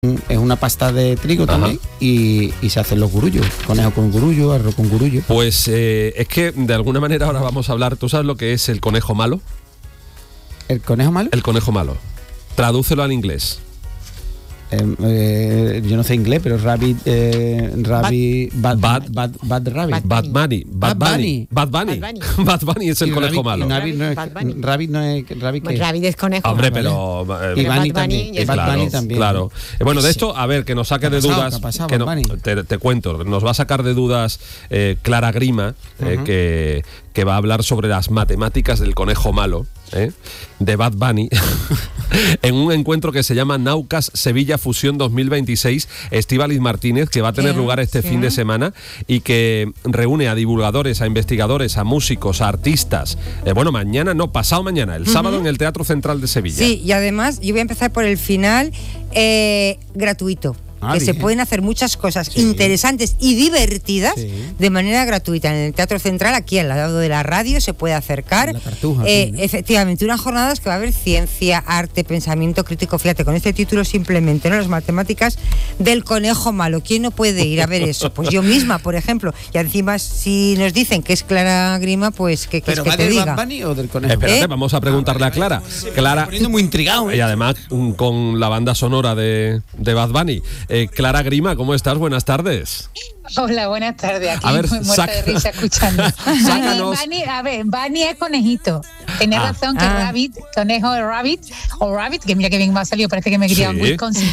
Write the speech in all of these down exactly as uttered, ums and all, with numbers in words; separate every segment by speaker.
Speaker 1: es una pasta de trigo también y, y se hacen los gurullos, conejo con gurullo, arroz con gurullo.
Speaker 2: Pues eh, es que de alguna manera ahora vamos a hablar, ¿tú sabes lo que es el conejo malo?
Speaker 1: ¿El conejo malo?
Speaker 2: El conejo malo. Tradúcelo al inglés.
Speaker 1: Eh, eh, yo no sé inglés, pero rabbit, eh, rabbit, bad, bad, bad, bad rabbit.
Speaker 2: Bad Bunny. Bad Bunny. Bad Bunny. Bad Bunny es el
Speaker 1: Y
Speaker 2: conejo
Speaker 1: rabbit,
Speaker 2: malo.
Speaker 1: y rabbit no es, rabbit no es, rabbit ¿qué es?
Speaker 3: Rabbit es conejo.
Speaker 2: Hombre,
Speaker 1: vale.
Speaker 2: pero... eh,
Speaker 1: Y Bunny
Speaker 3: Bad
Speaker 1: también.
Speaker 3: Bunny,
Speaker 1: Y Bad
Speaker 2: claro,
Speaker 1: Bunny también.
Speaker 2: claro. Eh, bueno, de esto, a ver, que nos saque
Speaker 1: ¿Qué ha
Speaker 2: de
Speaker 1: pasado?
Speaker 2: dudas.
Speaker 1: ¿Qué ha pasado,
Speaker 2: que no-
Speaker 1: Bad Bunny?
Speaker 2: te, te cuento, nos va a sacar de dudas eh, Clara Grima, eh,
Speaker 1: Ujú.
Speaker 2: que, que va a hablar sobre las matemáticas del conejo malo, eh, de Bad Bunny, en un encuentro que se llama Naucas Sevilla Fusión dos mil veintiséis, Estíbaliz Martínez, que va a tener
Speaker 3: Sí,
Speaker 2: lugar este
Speaker 3: sí.
Speaker 2: fin de semana y que reúne a divulgadores, a investigadores, a músicos, a artistas. Eh, bueno, mañana, no, pasado mañana, el sábado en el Teatro Central de Sevilla.
Speaker 3: Sí, y además yo voy a empezar por el final, eh, gratuito.
Speaker 1: Ah,
Speaker 3: que se
Speaker 1: bien.
Speaker 3: pueden hacer muchas cosas
Speaker 1: Sí.
Speaker 3: interesantes y divertidas
Speaker 1: Sí.
Speaker 3: de manera gratuita. En el Teatro Central, aquí al lado de la radio, se puede acercar.
Speaker 1: En la Cartuja,
Speaker 3: Eh,
Speaker 1: aquí, ¿no?
Speaker 3: Efectivamente, unas jornadas que va a haber ciencia, arte, pensamiento crítico. Fíjate, con este título simplemente, ¿no? Las matemáticas del conejo malo. ¿Quién no puede ir a ver eso? Pues yo misma, por ejemplo. Y encima, si nos dicen que es Clara Grima, pues que, que,
Speaker 1: ¿Pero
Speaker 3: que
Speaker 1: va
Speaker 3: te
Speaker 1: del
Speaker 3: diga.
Speaker 1: Bad Bunny o del conejo?
Speaker 2: Espérate,
Speaker 3: ¿Eh?
Speaker 2: vamos a preguntarle a Clara. Clara,
Speaker 1: poniendo muy intrigado, ¿eh?
Speaker 2: y además mm, con la banda sonora de, de Bad Bunny. Eh, Clara Grima, ¿cómo estás? Buenas tardes.
Speaker 4: Hola, buenas tardes. Aquí
Speaker 2: A ver,
Speaker 4: muy muerta
Speaker 2: saca-
Speaker 4: de risa escuchando.
Speaker 2: Sácanos.
Speaker 4: Bunny, Bunny, a ver, Bunny es conejito. Tenés
Speaker 2: Ah.
Speaker 4: razón que
Speaker 3: Ah.
Speaker 4: Rabbit, conejo es Rabbit, o Rabbit, que mira que bien me ha salido, parece que me crié en
Speaker 2: Sí.
Speaker 4: Wisconsin.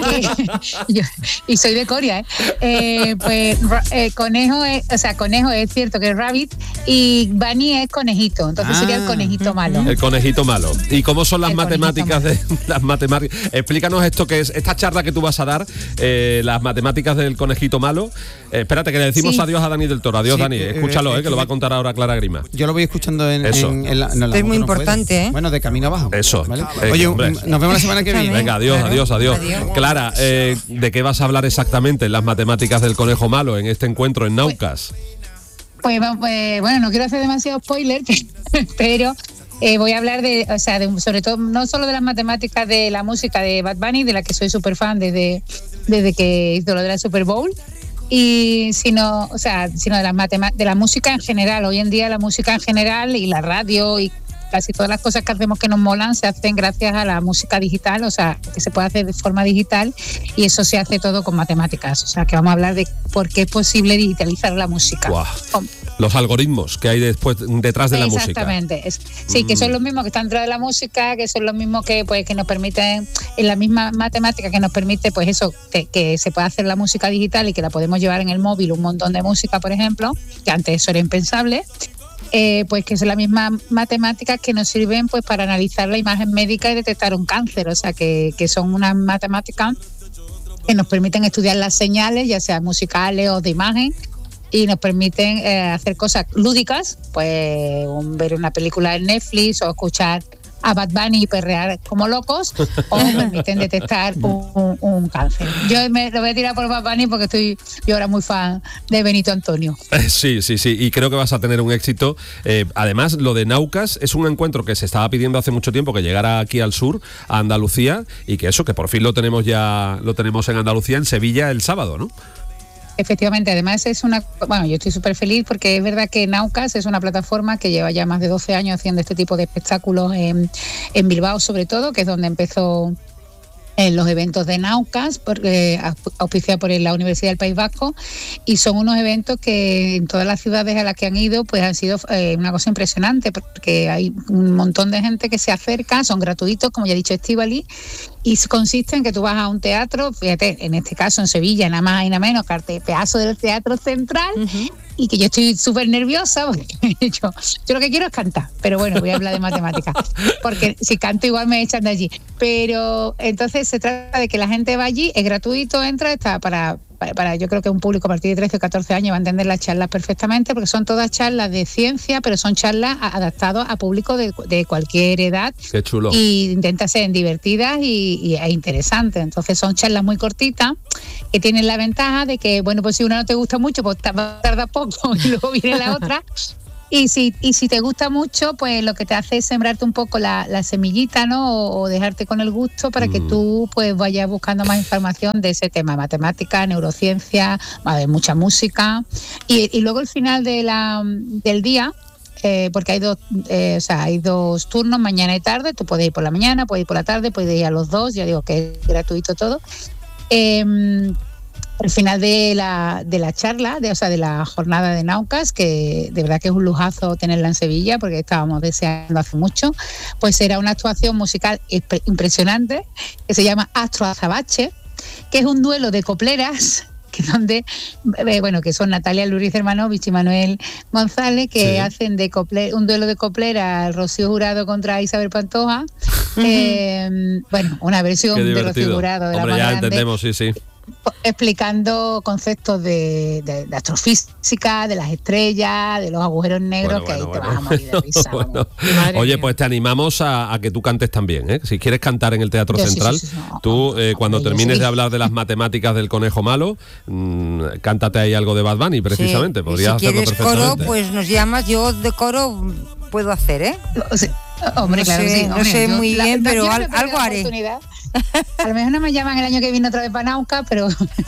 Speaker 4: y, yo- y soy de Corea, ¿eh? Eh, pues ra- eh, conejo es, o sea, conejo es cierto que es Rabbit y Bunny es conejito, entonces
Speaker 1: Ah.
Speaker 4: sería el conejito malo.
Speaker 2: El conejito malo. ¿Y cómo son las
Speaker 4: El conejito
Speaker 2: matemáticas de las matemáticas? Explícanos esto que es esta charla que tú vas a dar, eh, las matemáticas del conejito malo. Eh, espérate que le decimos
Speaker 4: Sí.
Speaker 2: adiós a Dani del Toro. Adiós,
Speaker 1: Sí,
Speaker 2: Dani.
Speaker 1: eh,
Speaker 2: Escúchalo,
Speaker 1: eh,
Speaker 2: eh, que lo va a contar ahora Clara Grima.
Speaker 1: Yo lo voy escuchando en,
Speaker 2: Eso.
Speaker 1: en, en la, no, en la
Speaker 3: Es muy
Speaker 1: moto no puedo.
Speaker 3: importante, ¿eh?
Speaker 1: Bueno, de camino abajo.
Speaker 2: Eso.
Speaker 1: ¿vale?
Speaker 2: Eh,
Speaker 1: Oye,
Speaker 2: hombre.
Speaker 1: un- nos vemos la semana que viene.
Speaker 3: También.
Speaker 2: Venga, adiós,
Speaker 3: Claro.
Speaker 2: adiós, adiós.
Speaker 3: Adiós.
Speaker 2: Clara, eh, ¿de qué vas a hablar exactamente en las matemáticas del conejo malo en este encuentro en Naucas?
Speaker 4: Pues, va- pues, bueno, no quiero hacer demasiado spoiler, pero eh, voy a hablar de, o sea, de, sobre todo, no solo de las matemáticas de la música de Bad Bunny, de la que soy súper fan desde, desde que hizo lo de la Super Bowl, y sino, o sea, sino de las matema- de la música en general. Hoy en día la música en general y la radio y casi todas las cosas que hacemos que nos molan se hacen gracias a la música digital, o sea, que se puede hacer de forma digital y eso se hace todo con matemáticas. O sea, que vamos a hablar de por qué es posible digitalizar la música.
Speaker 2: Guau.
Speaker 4: Con-
Speaker 2: Los algoritmos que hay después detrás de la música.
Speaker 4: Exactamente. Es- sí, que son los mismos que están dentro de la música, que son los mismos que pues que nos permiten, en la misma matemática que nos permite, pues eso, que, que se pueda hacer la música digital y que la podemos llevar en el móvil, un montón de música, por ejemplo, que antes eso era impensable. Eh, pues que son las mismas matemáticas que nos sirven pues para analizar la imagen médica y detectar un cáncer, o sea que, que son unas matemáticas que nos permiten estudiar las señales, ya sean musicales o de imagen, y nos permiten eh, hacer cosas lúdicas, pues un- ver una película en Netflix o escuchar a Bad Bunny y perrear como locos, o permiten detectar un, un- un cáncer. Yo me lo voy a tirar por Bad Bunny porque estoy yo ahora muy fan de Benito Antonio.
Speaker 2: Eh, Sí, sí, sí, y creo que vas a tener un éxito. Eh, además, lo de Naucas es un encuentro que se estaba pidiendo hace mucho tiempo que llegara aquí al sur, a Andalucía, y que eso, que por fin lo tenemos ya, lo tenemos en Andalucía, en Sevilla, el sábado, ¿no?
Speaker 4: Efectivamente, además es una, bueno, yo estoy súper feliz porque es verdad que Naucas es una plataforma que lleva ya más de doce años haciendo este tipo de espectáculos en, en Bilbao sobre todo, que es donde empezó en los eventos de Naucas, porque auspiciada por la Universidad del País Vasco, y son unos eventos que en todas las ciudades a las que han ido pues han sido eh, una cosa impresionante, porque hay un montón de gente que se acerca, son gratuitos, como ya he dicho Estíbaliz, y consiste en que tú vas a un teatro, fíjate, en este caso en Sevilla, nada más y nada menos, que pedazo del Teatro Central,
Speaker 3: Ujú.
Speaker 4: y que yo estoy súper nerviosa porque yo, yo lo que quiero es cantar, pero bueno, voy a hablar de matemáticas, porque si canto igual me echan de allí. Pero entonces se trata de que la gente va allí, es gratuito, entra, está para, para, para yo creo que un público a partir de trece o catorce años va a entender las charlas perfectamente, porque son todas charlas de ciencia, pero son charlas a- adaptadas a público de, de cualquier edad,
Speaker 2: Qué chulo.
Speaker 4: y intenta ser divertidas y, y, e interesantes. Entonces son charlas muy cortitas que tienen la ventaja de que, bueno, pues si una no te gusta mucho, pues ta- va a tardar poco y luego viene la otra. Y si, y si te gusta mucho, pues lo que te hace es sembrarte un poco la, la semillita, ¿no? O, o dejarte con el gusto para que mm. tú pues vayas buscando más información de ese tema, matemática, neurociencia, va a haber mucha música. Y, y luego el final de la, del día, eh, porque hay dos, eh, o sea, hay dos turnos, mañana y tarde, tú puedes ir por la mañana, puedes ir por la tarde, puedes ir a los dos, ya digo que es gratuito todo. Eh, Al final de la, de la charla, de, o sea, de la jornada de Naucas, que de verdad que es un lujazo tenerla en Sevilla, porque estábamos deseando hace mucho, pues era una actuación musical impresionante, que se llama Astro Azabache, que es un duelo de copleras, que donde, eh, bueno, que son Natalia Luriz Hermanovich y Manuel González, que sí. hacen de cople, un duelo de copleras, Rocío Jurado contra Isabel Pantoja. Uh-huh. eh, bueno, una versión de Rocío Jurado de
Speaker 2: Hombre,
Speaker 4: la
Speaker 2: ya
Speaker 4: más grande,
Speaker 2: entendemos, sí, sí.
Speaker 4: explicando conceptos de, de, de astrofísica, de las estrellas, de los agujeros negros, bueno, que bueno, ahí bueno. te vas a morir de risa. Bueno.
Speaker 2: Oye, pues te animamos a, a que tú cantes también, ¿eh? Si quieres cantar en el Teatro Yo, Central, sí, sí, sí, no, tú eh, cuando no, termines sí. de hablar de las matemáticas del conejo malo, mmm, cántate ahí algo de Bad Bunny, precisamente. Sí.
Speaker 3: Podrías si quieres coro, pues nos llamas, yo de coro puedo hacer, ¿eh?
Speaker 4: O sea, hombre,
Speaker 3: no
Speaker 4: claro
Speaker 3: sé,
Speaker 4: que sí.
Speaker 3: No
Speaker 4: hombre,
Speaker 3: sé
Speaker 4: yo,
Speaker 3: muy
Speaker 4: la,
Speaker 3: bien,
Speaker 4: la,
Speaker 3: pero al,
Speaker 4: no
Speaker 3: algo haré.
Speaker 4: A lo mejor no me llaman el año que viene otra vez para Nauca, pero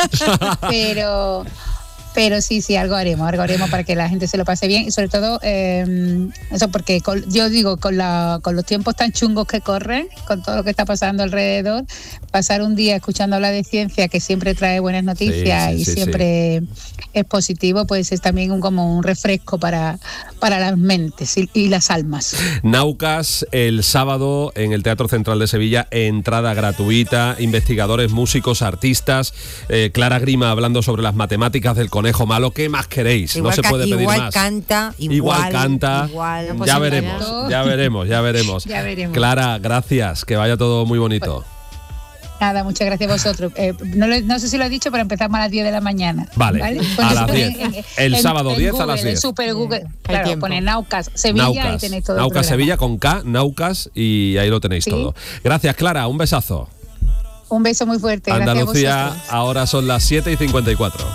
Speaker 4: pero pero sí, sí, algo haremos, algo haremos para que la gente se lo pase bien y sobre todo eh, eso porque con, yo digo, con, la, con los tiempos tan chungos que corren, con todo lo que está pasando alrededor, pasar un día escuchando hablar de ciencia, que siempre trae buenas noticias sí, sí, y sí, siempre sí. es positivo, pues es también un, como un refresco para, para las mentes y, y las almas.
Speaker 2: Naucas el sábado en el Teatro Central de Sevilla, entrada gratuita, investigadores, músicos, artistas, eh, Clara Grima hablando sobre las matemáticas del conejo malo. ¿Qué más queréis?
Speaker 3: Igual
Speaker 2: no se puede pedir
Speaker 3: igual
Speaker 2: más.
Speaker 3: Canta, igual,
Speaker 2: igual canta,
Speaker 3: igual
Speaker 2: canta. Ya veremos, ya veremos, ya veremos.
Speaker 4: Ya veremos.
Speaker 2: Clara, gracias, que vaya todo muy bonito.
Speaker 4: Nada, muchas gracias a vosotros. Eh, no, lo, no sé si lo he dicho, pero empezamos a las diez de la mañana.
Speaker 2: Vale,
Speaker 4: ¿vale?
Speaker 2: a las diez. En, el en, sábado en diez
Speaker 4: Google,
Speaker 2: a las diez.
Speaker 4: En Super Google, claro, pone Naucas Sevilla
Speaker 2: Naucas,
Speaker 4: y tenéis todo
Speaker 2: Naucas
Speaker 4: el
Speaker 2: Sevilla con K, Naucas, y ahí lo tenéis ¿Sí? todo. Gracias, Clara, un besazo.
Speaker 4: Un beso muy fuerte.
Speaker 2: Andalucía, ahora son las siete y cincuenta y cuatro.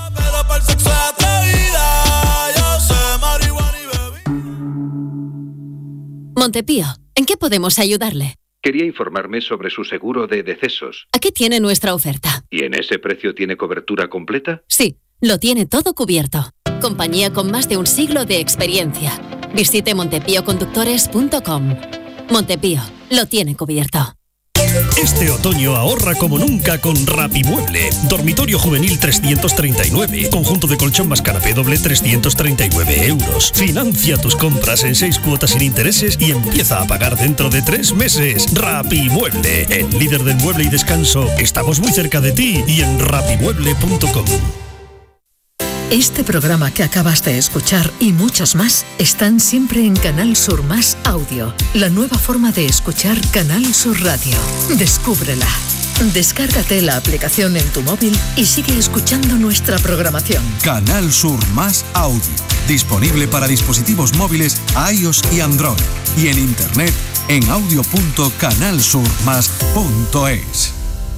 Speaker 5: Montepío, ¿en qué podemos ayudarle?
Speaker 6: Quería informarme sobre su seguro de decesos.
Speaker 5: Aquí tiene nuestra oferta.
Speaker 6: ¿Y en ese precio tiene cobertura completa?
Speaker 5: Sí, lo tiene todo cubierto. Compañía con más de un siglo de experiencia. Visite montepío conductores punto com. Montepío, lo tiene cubierto.
Speaker 7: Este otoño ahorra como nunca con Rapimueble. Dormitorio juvenil trescientos treinta y nueve. Conjunto de colchón más canapé doble trescientos treinta y nueve euros. Financia tus compras en seis cuotas sin intereses y empieza a pagar dentro de tres meses. Rapimueble, el líder del mueble y descanso. Estamos muy cerca de ti y en rapimueble punto com.
Speaker 8: Este programa que acabas de escuchar y muchos más están siempre en Canal Sur Más Audio, la nueva forma de escuchar Canal Sur Radio. Descúbrela. Descárgate la aplicación en tu móvil y sigue escuchando nuestra programación.
Speaker 9: Canal Sur Más Audio, disponible para dispositivos móviles iOS y Android y en internet en audio punto canal sur más punto es.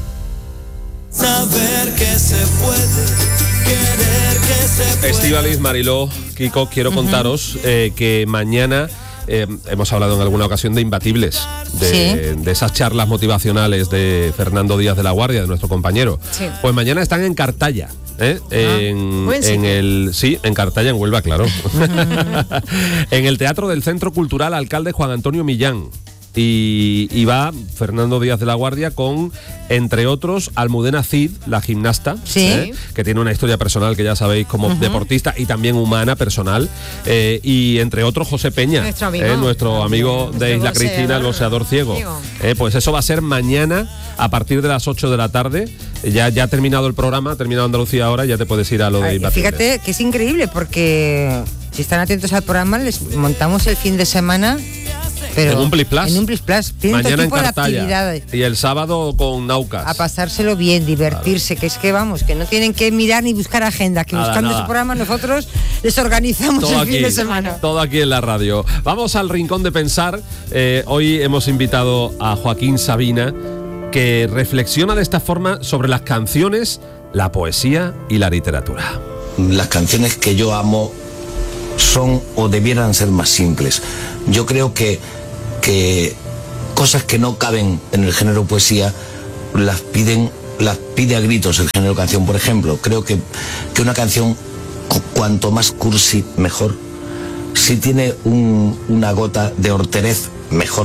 Speaker 10: Saber que se puede.
Speaker 2: Estíbaliz, Mariló, Kiko, quiero uh-huh. contaros eh, que mañana eh, hemos hablado en alguna ocasión de Imbatibles, de, ¿Sí? de esas charlas motivacionales de Fernando Díaz de la Guardia, de nuestro compañero. Sí. Pues mañana están en Cartaya. ¿Eh? En,
Speaker 3: ah,
Speaker 2: en el sí, en Cartaya, en Huelva, claro. En el Teatro del Centro Cultural Alcalde Juan Antonio Millán. Y, y va Fernando Díaz de la Guardia con, entre otros, Almudena Cid, la gimnasta,
Speaker 3: ¿Sí?
Speaker 2: ¿eh? que tiene una historia personal que ya sabéis como uh-huh. deportista y también humana, personal, eh, y entre otros José Peña, nuestro amigo, eh, nuestro amigo nuestro de Isla boxeador, Cristina, el boxeador ciego. Eh, pues eso va a ser mañana a partir de las ocho de la tarde. Ya, ya ha terminado el programa, ha terminado Andalucía ahora, ya te puedes ir a lo de Imbatibles.
Speaker 3: Fíjate que es increíble porque si están atentos al programa les montamos el fin de semana. Pero
Speaker 2: en un Plis Plus.
Speaker 3: En un Plis Plus.
Speaker 2: Mañana en Cartaya. Y el sábado con Naucas.
Speaker 3: A pasárselo bien, divertirse, claro. Que es que vamos, que no tienen que mirar ni buscar agenda, que nada, buscando nada. Ese programa nosotros les organizamos todo el aquí, fin de semana.
Speaker 2: Todo aquí en la radio. Vamos al rincón de pensar. Eh, hoy hemos invitado a Joaquín Sabina, que reflexiona de esta forma sobre las canciones, la poesía y la literatura.
Speaker 11: Las canciones que yo amo son o debieran ser más simples. Yo creo que, que cosas que no caben en el género poesía las piden, las pide a gritos el género canción. Por ejemplo, creo que, que una canción cu- cuanto más cursi mejor. Si tiene un, una gota de horterez, mejor.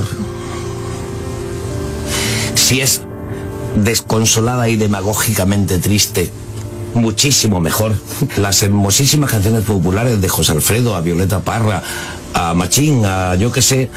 Speaker 11: Si es desconsolada y demagógicamente triste, muchísimo mejor. Las hermosísimas canciones populares de José Alfredo, a Violeta Parra, a Machín, a yo qué sé,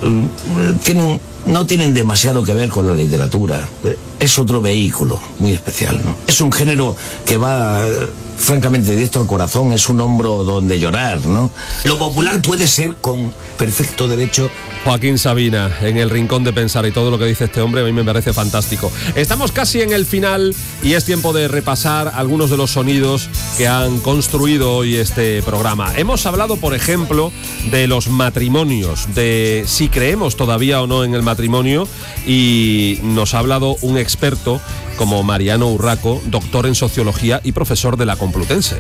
Speaker 11: tienen, no tienen demasiado que ver con la literatura. Es otro vehículo muy especial, ¿no? Es un género que va, francamente, directo al corazón, es un hombro donde llorar, ¿no? Lo popular puede ser con perfecto derecho.
Speaker 2: Joaquín Sabina, en el rincón de pensar, y todo lo que dice este hombre a mí me parece fantástico. Estamos casi en el final y es tiempo de repasar algunos de los sonidos que han construido hoy este programa. Hemos hablado, por ejemplo, de los matrimonios, de si creemos todavía o no en el matrimonio, y nos ha hablado un experto como Mariano Urraco, doctor en sociología y profesor de la Complutense.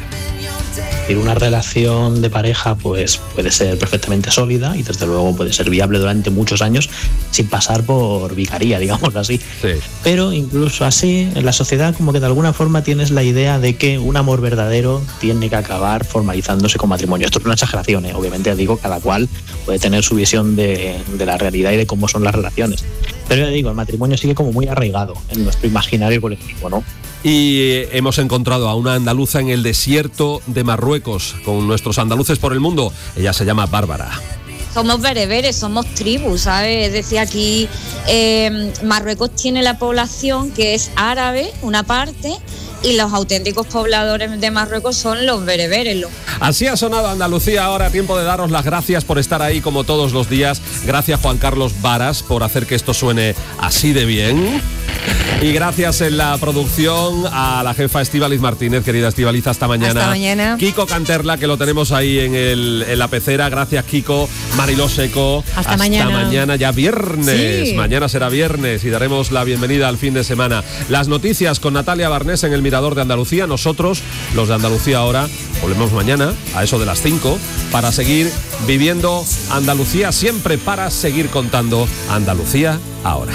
Speaker 12: Una relación de pareja pues puede ser perfectamente sólida y desde luego puede ser viable durante muchos años sin pasar por vicaría, digamos así.
Speaker 2: Sí.
Speaker 12: Pero incluso así, en la sociedad como que de alguna forma tienes la idea de que un amor verdadero tiene que acabar formalizándose con matrimonio. Esto es una exageración, ¿eh? Obviamente digo, cada cual puede tener su visión de, de la realidad y de cómo son las relaciones. Pero ya digo, el matrimonio sigue como muy arraigado en nuestro imaginario colectivo, ¿no?
Speaker 2: Y hemos encontrado a una andaluza en el desierto de Marruecos, con nuestros andaluces por el mundo. Ella se llama Bárbara.
Speaker 13: Somos bereberes, somos tribus, ¿sabes? Es decir, aquí eh, Marruecos tiene la población que es árabe, una parte, y los auténticos pobladores de Marruecos son los bereberes. Los...
Speaker 2: Así ha sonado Andalucía. Ahora tiempo de daros las gracias por estar ahí como todos los días. Gracias, Juan Carlos Varas, por hacer que esto suene así de bien. Y gracias en la producción a la jefa Estíbaliz Martínez. Querida Estíbaliz, hasta mañana.
Speaker 3: Hasta mañana.
Speaker 2: Kiko Canterla, que lo tenemos ahí en, el, en la pecera. Gracias, Kiko. Mariló Seco.
Speaker 14: Hasta,
Speaker 2: hasta
Speaker 14: mañana.
Speaker 2: mañana, ya viernes.
Speaker 14: Sí.
Speaker 2: Mañana será viernes y daremos la bienvenida al fin de semana. Las noticias con Natalia Barnés en el Mirador de Andalucía. Nosotros, los de Andalucía Ahora, volvemos mañana a eso de las cinco para seguir viviendo Andalucía, siempre para seguir contando Andalucía Ahora.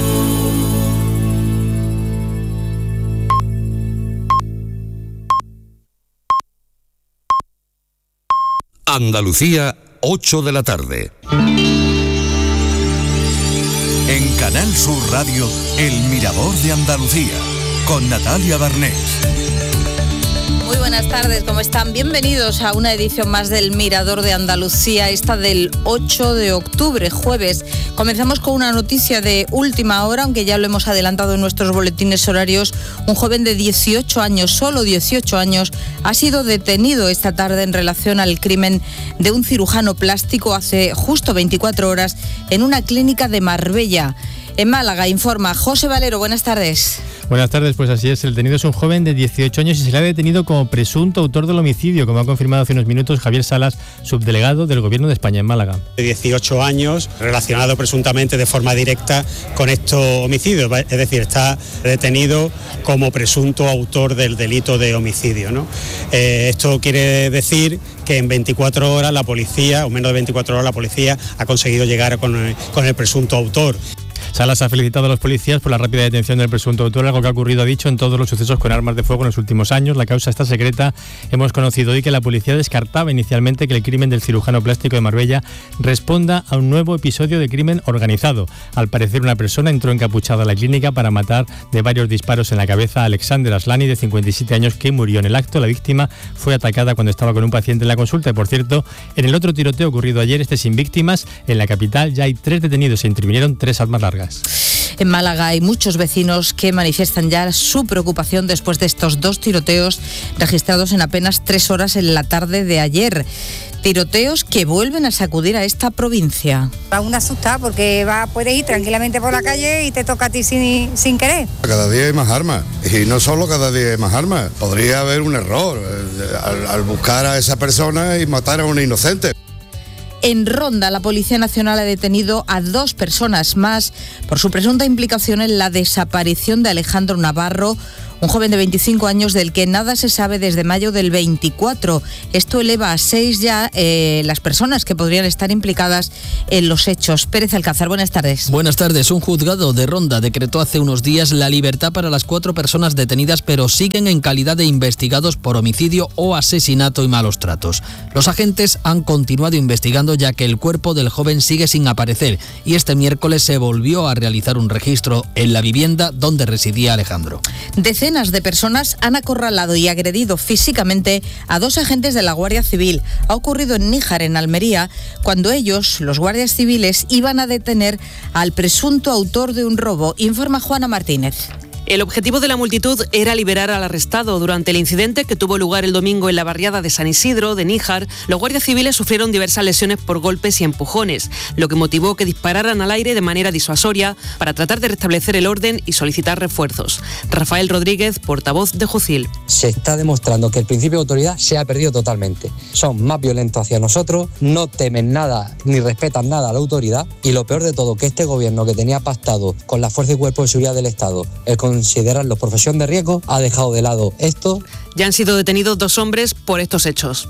Speaker 15: Andalucía, ocho de la tarde.
Speaker 9: En Canal Sur Radio, El Mirador de Andalucía, con Natalia Barnés.
Speaker 16: Muy buenas tardes, ¿cómo están? Bienvenidos a una edición más del Mirador de Andalucía, esta del ocho de octubre, jueves. Comenzamos con una noticia de última hora, aunque ya lo hemos adelantado en nuestros boletines horarios. Un joven de dieciocho años, solo dieciocho años, ha sido detenido esta tarde en relación al crimen de un cirujano plástico hace justo veinticuatro horas en una clínica de Marbella. En Málaga, informa José Valero, buenas tardes.
Speaker 17: Buenas tardes, pues así es, el detenido es un joven de dieciocho años y se le ha detenido como presunto autor del homicidio, como ha confirmado hace unos minutos Javier Salas, subdelegado del Gobierno de España en Málaga.
Speaker 18: De dieciocho años, relacionado presuntamente de forma directa con estos homicidios, es decir, está detenido como presunto autor del delito de homicidio, ¿no? Eh, esto quiere decir que en veinticuatro horas la policía, o menos de veinticuatro horas la policía, ha conseguido llegar con el, con el presunto autor.
Speaker 17: Salas ha felicitado a los policías por la rápida detención del presunto autor, algo que ha ocurrido, ha dicho, en todos los sucesos con armas de fuego en los últimos años. La causa está secreta. Hemos conocido hoy que la policía descartaba inicialmente que el crimen del cirujano plástico de Marbella responda a un nuevo episodio de crimen organizado. Al parecer, una persona entró encapuchada a la clínica para matar de varios disparos en la cabeza a Alexander Aslani, de cincuenta y siete años, que murió en el acto. La víctima fue atacada cuando estaba con un paciente en la consulta. Y, por cierto, en el otro tiroteo ocurrido ayer, este sin víctimas, en la capital ya hay tres detenidos. Se intervinieron tres armas largas.
Speaker 16: En Málaga hay muchos vecinos que manifiestan ya su preocupación después de estos dos tiroteos registrados en apenas tres horas en la tarde de ayer. Tiroteos que vuelven a sacudir a esta provincia.
Speaker 19: Va una asustada porque va, puedes ir tranquilamente por la calle y te toca a ti sin, sin querer.
Speaker 20: Cada día hay más armas, y no solo cada día hay más armas. Podría haber un error eh, al, al buscar a esa persona y matar a un inocente.
Speaker 16: En Ronda, la Policía Nacional ha detenido a dos personas más por su presunta implicación en la desaparición de Alejandro Navarro, un joven de veinticinco años del que nada se sabe desde mayo del veinticuatro. Esto eleva a seis ya eh, las personas que podrían estar implicadas en los hechos. Pérez Alcázar, buenas tardes.
Speaker 14: Buenas tardes. Un juzgado de Ronda decretó hace unos días la libertad para las cuatro personas detenidas, pero siguen en calidad de investigados por homicidio o asesinato y malos tratos. Los agentes han continuado investigando ya que el cuerpo del joven sigue sin aparecer y este miércoles se volvió a realizar un registro en la vivienda donde residía Alejandro.
Speaker 16: Decenas de personas han acorralado y agredido físicamente a dos agentes de la Guardia Civil. Ha ocurrido en Níjar, en Almería, cuando ellos, los guardias civiles, iban a detener al presunto autor de un robo, informa Juana Martínez.
Speaker 21: El objetivo de la multitud era liberar al arrestado. Durante el incidente que tuvo lugar el domingo en la barriada de San Isidro, de Níjar, los guardias civiles sufrieron diversas lesiones por golpes y empujones, lo que motivó que dispararan al aire de manera disuasoria para tratar de restablecer el orden y solicitar refuerzos. Rafael Rodríguez, portavoz de Jucil.
Speaker 22: Se está demostrando que el principio de autoridad se ha perdido totalmente. Son más violentos hacia nosotros, no temen nada ni respetan nada a la autoridad y lo peor de todo, que este gobierno que tenía pactado con la Fuerza y Cuerpo de Seguridad del Estado, el considerarlo profesión de riesgo, ha dejado de lado esto.
Speaker 21: Ya han sido detenidos dos hombres por estos hechos.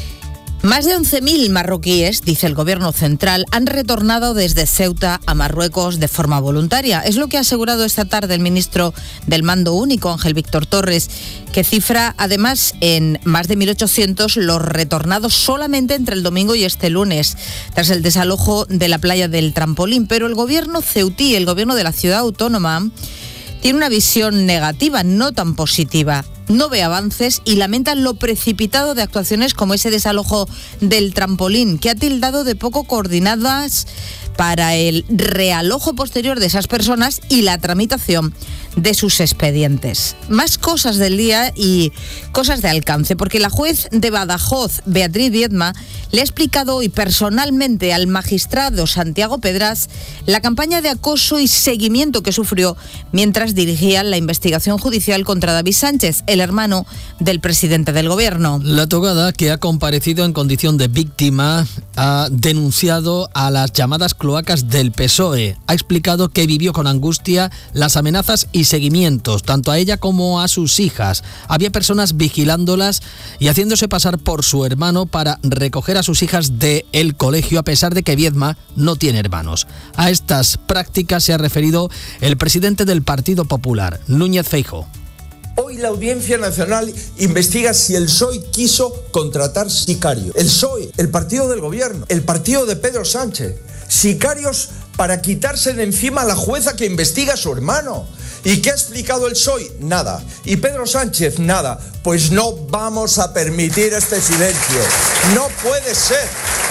Speaker 16: Más de once mil marroquíes, dice el gobierno central, han retornado desde Ceuta a Marruecos de forma voluntaria. Es lo que ha asegurado esta tarde el ministro del Mando Único, Ángel Víctor Torres, que cifra además en más de mil ochocientos los retornados solamente entre el domingo y este lunes, tras el desalojo de la playa del Trampolín. Pero el gobierno ceutí, el gobierno de la ciudad autónoma, tiene una visión negativa, no tan positiva. No ve avances y lamenta lo precipitado de actuaciones como ese desalojo del Trampolín, que ha tildado de poco coordinadas para el realojo posterior de esas personas y la tramitación de sus expedientes. Más cosas del día y cosas de alcance, porque la juez de Badajoz, Beatriz Viedma, le ha explicado hoy personalmente al magistrado Santiago Pedraz la campaña de acoso y seguimiento que sufrió mientras dirigía la investigación judicial contra David Sánchez, el hermano del presidente del gobierno.
Speaker 14: La togada, que ha comparecido en condición de víctima, ha denunciado a las llamadas cloacas del P S O E. Ha explicado que vivió con angustia las amenazas y seguimientos, tanto a ella como a sus hijas. Había personas vigilándolas y haciéndose pasar por su hermano para recoger a sus hijas del colegio, a pesar de que Viedma no tiene hermanos. A estas prácticas se ha referido el presidente del Partido Popular, Núñez Feijóo.
Speaker 23: Hoy la Audiencia Nacional investiga si el P S O E quiso contratar sicarios. El P S O E, el partido del gobierno, el partido de Pedro Sánchez. Sicarios para quitarse de encima a la jueza que investiga a su hermano. ¿Y qué ha explicado el P S O E? Nada. ¿Y Pedro Sánchez? Nada. Pues no vamos a permitir este silencio. No puede ser.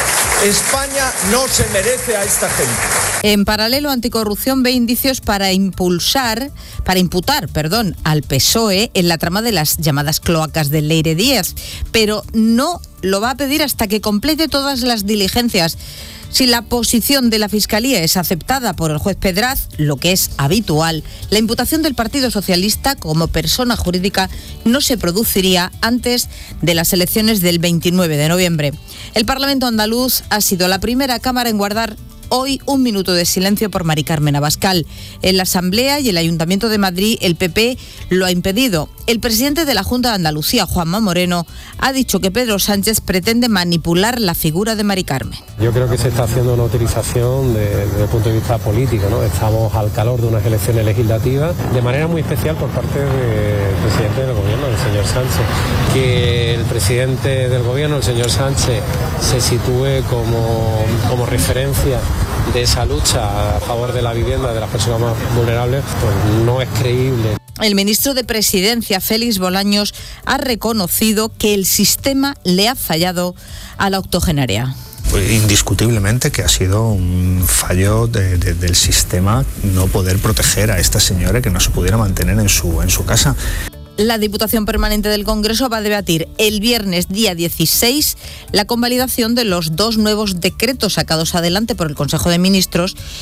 Speaker 23: España no se merece a esta gente.
Speaker 16: En paralelo, Anticorrupción ve indicios para impulsar, para imputar, perdón, al P S O E en la trama de las llamadas cloacas del Leire Díaz, pero no lo va a pedir hasta que complete todas las diligencias. Si la posición de la Fiscalía es aceptada por el juez Pedraz, lo que es habitual, la imputación del Partido Socialista como persona jurídica no se produciría antes de las elecciones del veintinueve de noviembre. El Parlamento andaluz ha sido la primera Cámara en guardar hoy un minuto de silencio por Mari Carmen Abascal. En la Asamblea y el Ayuntamiento de Madrid, el P P lo ha impedido. El presidente de la Junta de Andalucía, Juanma Moreno, ha dicho que Pedro Sánchez pretende manipular la figura de Mari Carmen.
Speaker 24: Yo creo que se está haciendo una utilización de, desde el punto de vista político, ¿no? Estamos al calor de unas elecciones legislativas, de manera muy especial por parte del presidente del gobierno, el señor Sánchez. Que el presidente del gobierno, el señor Sánchez, se sitúe como, como referencia de esa lucha a favor de la vivienda de las personas más vulnerables, pues no es creíble.
Speaker 16: El ministro de Presidencia, Félix Bolaños, ha reconocido que el sistema le ha fallado a la octogenaria.
Speaker 25: Pues indiscutiblemente que ha sido un fallo de, de, del sistema no poder proteger a esta señora, que no se pudiera mantener en su, en su casa.
Speaker 16: La Diputación Permanente del Congreso va a debatir el viernes día dieciséis la convalidación de los dos nuevos decretos sacados adelante por el Consejo de Ministros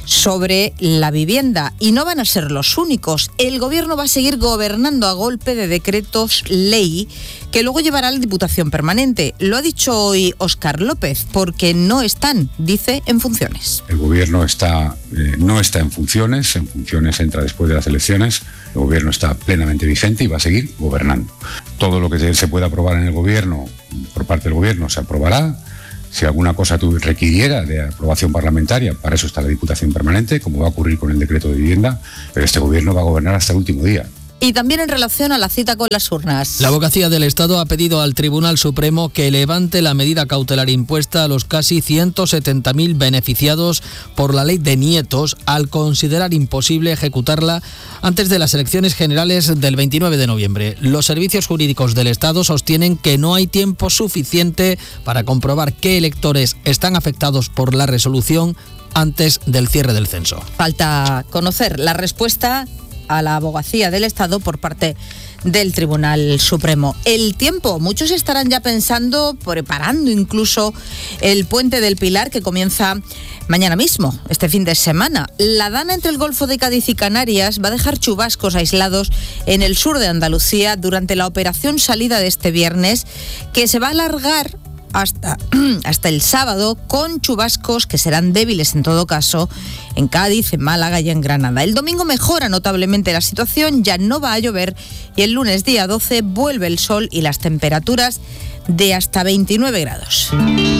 Speaker 16: sobre la vivienda. Y no van a ser los únicos. El Gobierno va a seguir gobernando a golpe de decretos ley que luego llevará a la Diputación Permanente. Lo ha dicho hoy Óscar López, porque no están, dice, en funciones.
Speaker 1: El Gobierno está, eh, no está en funciones, en funciones entra después de las elecciones. El Gobierno está plenamente vigente y va a seguir gobernando. Todo lo que se pueda aprobar en el Gobierno, por parte del Gobierno, se aprobará. Si alguna cosa tú requiriera de aprobación parlamentaria, para eso está la Diputación Permanente, como va a ocurrir con el decreto de vivienda, pero este Gobierno va a gobernar hasta el último día.
Speaker 16: Y también en relación a la cita con las urnas.
Speaker 14: La Abogacía del Estado ha pedido al Tribunal Supremo que levante la medida cautelar impuesta a los casi ciento setenta mil beneficiados por la ley de nietos, al considerar imposible ejecutarla antes de las elecciones generales del veintinueve de noviembre. Los servicios jurídicos del Estado sostienen que no hay tiempo suficiente para comprobar qué electores están afectados por la resolución antes del cierre del censo.
Speaker 16: Falta conocer la respuesta a la Abogacía del Estado por parte del Tribunal Supremo. El tiempo, muchos estarán ya pensando, preparando incluso el Puente del Pilar, que comienza mañana mismo, este fin de semana. La dana entre el Golfo de Cádiz y Canarias va a dejar chubascos aislados en el sur de Andalucía durante la operación salida de este viernes, que se va a alargar Hasta, hasta el sábado, con chubascos que serán débiles en todo caso en Cádiz, en Málaga y en Granada. El domingo mejora notablemente la situación, ya no va a llover y el lunes día doce vuelve el sol y las temperaturas de hasta veintinueve grados.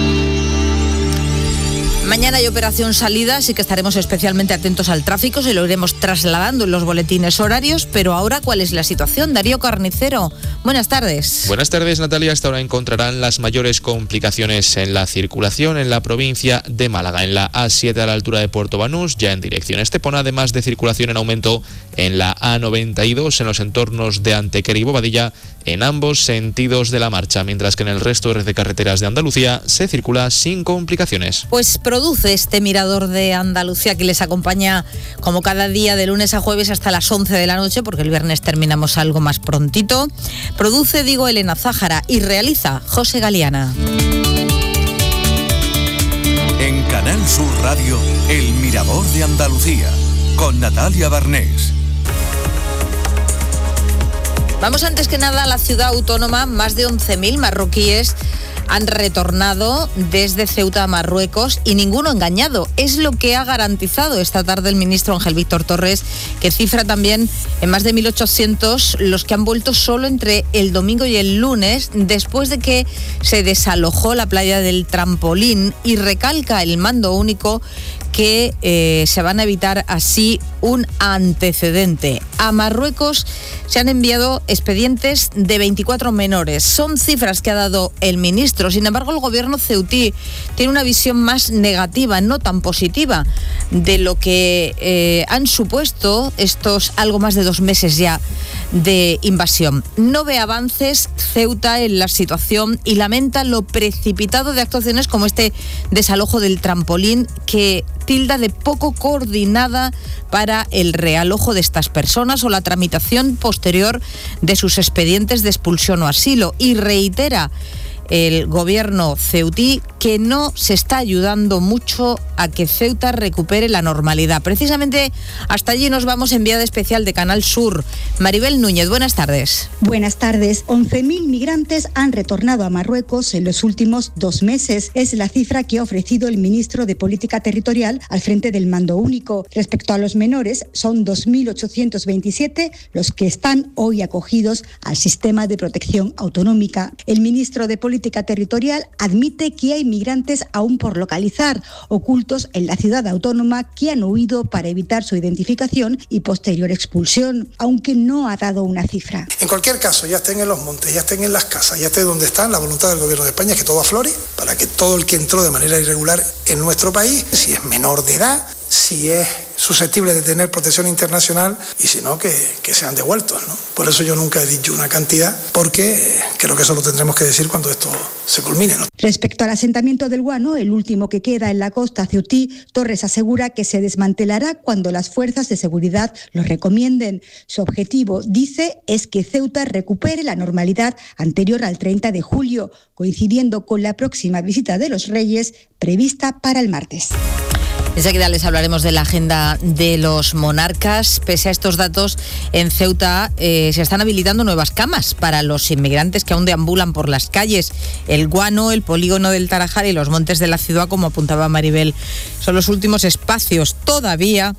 Speaker 16: Mañana hay operación salida, así que estaremos especialmente atentos al tráfico, se lo iremos trasladando en los boletines horarios, pero ahora, ¿cuál es la situación? Darío Carnicero, buenas tardes.
Speaker 4: Buenas tardes, Natalia. Hasta ahora encontrarán las mayores complicaciones en la circulación en la provincia de Málaga, en la A siete a la altura de Puerto Banús, ya en dirección Estepona, además de circulación en aumento en la A noventa y dos, en los entornos de Antequera y Bobadilla, en ambos sentidos de la marcha, mientras que en el resto de carreteras de Andalucía se circula sin complicaciones.
Speaker 16: Pues produce este Mirador de Andalucía que les acompaña como cada día de lunes a jueves hasta las once de la noche, porque el viernes terminamos algo más prontito. Produce, digo, Elena Zájara y realiza José Galiana.
Speaker 9: En Canal Sur Radio, El Mirador de Andalucía, con Natalia Barnés.
Speaker 16: Vamos antes que nada a la ciudad autónoma. Más de once mil marroquíes han retornado desde Ceuta a Marruecos y ninguno engañado. Es lo que ha garantizado esta tarde el ministro Ángel Víctor Torres, que cifra también en más de mil ochocientos los que han vuelto solo entre el domingo y el lunes, después de que se desalojó la playa del Trampolín, y recalca el mando único que eh, se van a evitar así un antecedente. A Marruecos se han enviado expedientes de veinticuatro menores. Son cifras que ha dado el ministro. Sin embargo, el gobierno ceutí tiene una visión más negativa, no tan positiva, de lo que eh, han supuesto estos algo más de dos meses ya de invasión. No ve avances Ceuta en la situación y lamenta lo precipitado de actuaciones como este desalojo del Trampolín, que tilda de poco coordinada para el realojo de estas personas o la tramitación posterior de sus expedientes de expulsión o asilo, y reitera el gobierno ceutí que no se está ayudando mucho a que Ceuta recupere la normalidad. Precisamente hasta allí nos vamos, enviada especial de Canal Sur. Maribel Núñez, buenas tardes.
Speaker 5: Buenas tardes. once mil migrantes han retornado a Marruecos en los últimos dos meses. Es la cifra que ha ofrecido el ministro de Política Territorial al frente del mando único. Respecto a los menores, son dos mil ochocientos veintisiete los que están hoy acogidos al sistema de protección autonómica. El ministro de Política Territorial admite que hay migrantes aún por localizar, ocultos en la ciudad autónoma, que han huido para evitar su identificación y posterior expulsión, aunque no ha dado una cifra.
Speaker 6: En cualquier caso, ya estén en los montes, ya estén en las casas, ya estén donde están, la voluntad del gobierno de España es que todo aflore, para que todo el que entró de manera irregular en nuestro país, si es menor de edad, si es susceptible de tener protección internacional, y si no, que, que sean devueltos, ¿no? Por eso yo nunca he dicho una cantidad, porque creo que eso lo tendremos que decir cuando esto se culmine, ¿no?
Speaker 5: Respecto al asentamiento del Guano, el último que queda en la costa ceutí, Torres asegura que se desmantelará cuando las fuerzas de seguridad lo recomienden. Su objetivo, dice, es que Ceuta recupere la normalidad anterior al treinta de julio, coincidiendo con la próxima visita de los Reyes prevista para el martes.
Speaker 16: Enseguida les hablaremos de la agenda de los monarcas. Pese a estos datos, en Ceuta eh, se están habilitando nuevas camas para los inmigrantes que aún deambulan por las calles. El Guano, el polígono del Tarajal y los montes de la ciudad, como apuntaba Maribel, son los últimos espacios todavía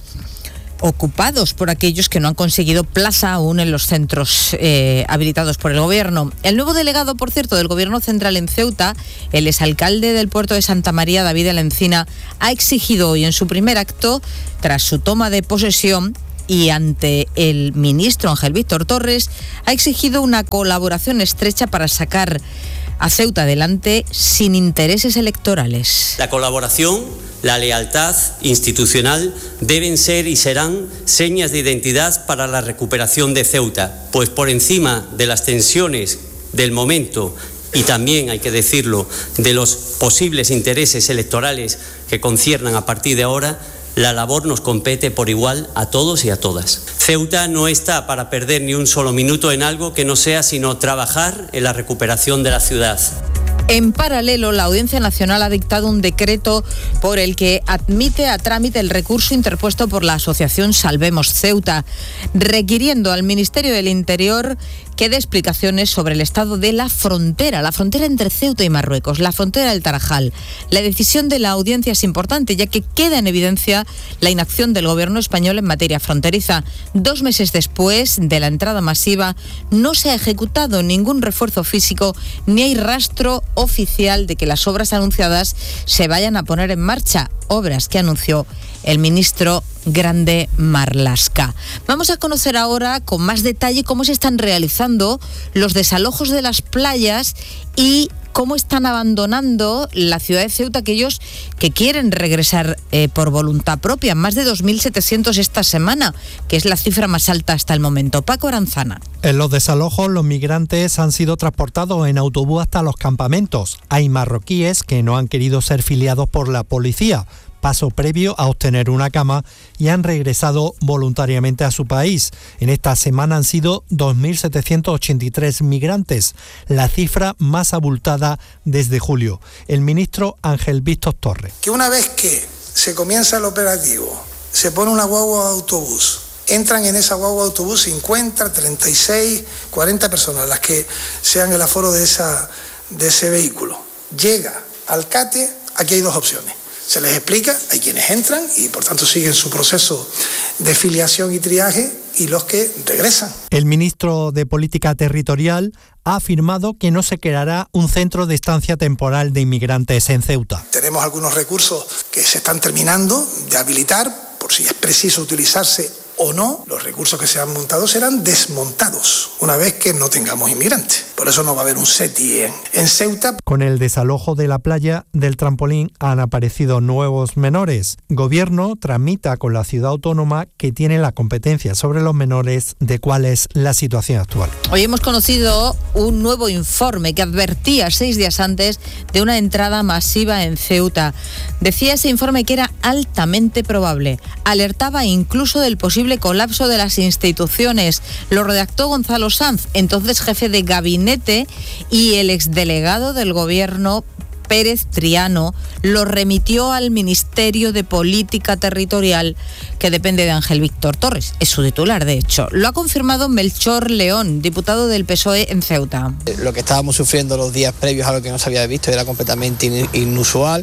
Speaker 16: ocupados por aquellos que no han conseguido plaza aún en los centros eh, habilitados por el gobierno. El nuevo delegado, por cierto, del gobierno central en Ceuta, el exalcalde del puerto de Santa María, David de la Encina, ha exigido hoy en su primer acto, tras su toma de posesión, y ante el ministro Ángel Víctor Torres, ha exigido una colaboración estrecha para sacar a Ceuta adelante sin intereses electorales.
Speaker 7: La colaboración, la lealtad institucional deben ser y serán señas de identidad para la recuperación de Ceuta, pues por encima de las tensiones del momento y también, hay que decirlo, de los posibles intereses electorales que conciernan a partir de ahora, la labor nos compete por igual a todos y a todas. Ceuta no está para perder ni un solo minuto en algo que no sea sino trabajar en la recuperación de la ciudad.
Speaker 16: En paralelo, la Audiencia Nacional ha dictado un decreto por el que admite a trámite el recurso interpuesto por la asociación Salvemos Ceuta, requiriendo al Ministerio del Interior que dé explicaciones sobre el estado de la frontera, la frontera entre Ceuta y Marruecos, la frontera del Tarajal. La decisión de la audiencia es importante, ya que queda en evidencia la inacción del gobierno español en materia fronteriza. Dos meses después de la entrada masiva, no se ha ejecutado ningún refuerzo físico ni hay rastro oficial de que las obras anunciadas se vayan a poner en marcha, obras que anunció el ministro Grande Marlaska. Vamos a conocer ahora con más detalle cómo se están realizando los desalojos de las playas y cómo están abandonando la ciudad de Ceuta aquellos que quieren regresar eh, por voluntad propia. Más de dos mil setecientos esta semana, que es la cifra más alta hasta el momento. Paco Aranzana.
Speaker 8: En los desalojos, los migrantes han sido transportados en autobús hasta los campamentos. Hay marroquíes que no han querido ser filiados por la policía, paso previo a obtener una cama, y han regresado voluntariamente a su país. En esta semana han sido dos mil setecientos ochenta y tres migrantes, la cifra más abultada desde julio. El ministro Ángel Víctor Torres.
Speaker 6: Que una vez que se comienza el operativo, se pone una guagua de autobús, entran en esa guagua de autobús cincuenta, treinta y seis, cuarenta personas, las que sean el aforo de, esa, de ese vehículo. Llega al CATE, aquí hay dos opciones. Se les explica, hay quienes entran y por tanto siguen su proceso de filiación y triaje, y los que regresan.
Speaker 8: El ministro de Política Territorial ha afirmado que no se creará un centro de estancia temporal de inmigrantes en Ceuta.
Speaker 6: Tenemos algunos recursos que se están terminando de habilitar, por si es preciso utilizarse o no. Los recursos que se han montado serán desmontados una vez que no tengamos inmigrantes. Por eso no va a haber un SETI en, en Ceuta.
Speaker 8: Con el desalojo de la playa del Trampolín han aparecido nuevos menores. Gobierno tramita con la ciudad autónoma, que tiene la competencia sobre los menores, de cuál es la situación actual.
Speaker 16: Hoy hemos conocido un nuevo informe que advertía seis días antes de una entrada masiva en Ceuta. Decía ese informe que era altamente probable. Alertaba incluso del posible colapso de las instituciones. Lo redactó Gonzalo Sanz, entonces jefe de gabinete, y el exdelegado del gobierno, Pérez Triano, lo remitió al Ministerio de Política Territorial, que depende de Ángel Víctor Torres. Es su titular, de hecho. Lo ha confirmado Melchor León, diputado del P S O E en Ceuta.
Speaker 10: Lo que estábamos sufriendo los días previos a lo que no se había visto era completamente inusual.